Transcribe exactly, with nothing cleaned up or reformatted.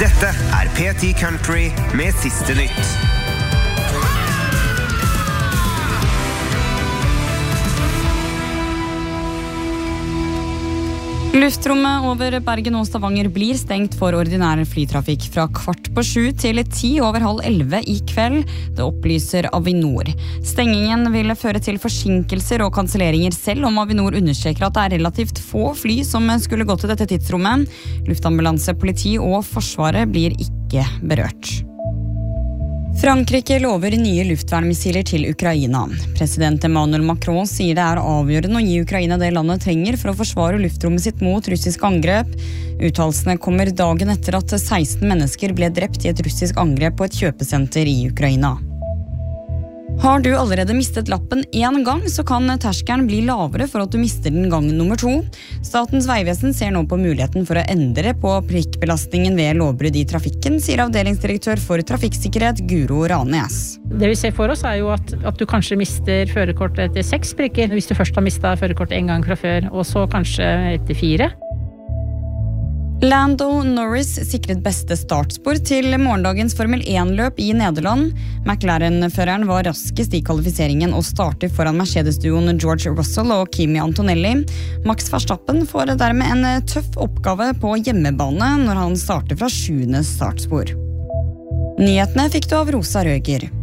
Dette er P ti Country med siste nytt. Luftrommet over Bergen og Stavanger blir stengt for ordinær flytrafikk fra kvart på sju til ti over halv elleve i kveld. Det opplyser Avinor. Stengingen vil føre til forsinkelser og kanselleringer, selv om Avinor understreker at det er relativt få fly som skulle gå til dette tidsrommet. Luftambulanse, politi og forsvaret blir ikke berørt. Frankrike lover nye luftvernmissiler til Ukraina. President Emmanuel Macron sier det er avgjørende å gi Ukraina det landet trenger for å forsvare luftrommet sitt mot russisk angrep. Uttalelsene kommer dagen etter at seksten mennesker ble drept i et russisk angrep på et kjøpesenter i Ukraina. Har du allerede mistet lappen en gang, så kan terskelen bli lavere for at du mister den gang nummer to. Statens vegvesen ser nå på muligheten for å endre på prikkbelastningen ved lovbrudd i trafikken, sier avdelingsdirektør for trafikksikkerhet Guro Ranes. Det vi ser for oss er jo at, at du kanskje mister førerkortet etter seks prikker, hvis du først har mistet førerkortet en gang fra før, og så kanskje etter fire. Lando Norris sikret beste startspor til morgendagens Formel en-løp i Nederland. McLaren-føreren var raskest i kvalifiseringen og starter foran Mercedes-duoen George Russell og Kimi Antonelli. Max Verstappen får dermed en tøff oppgave på hjemmebane når han starter fra sjuende startspor. Nyhetene fikk du av Rosa Røger.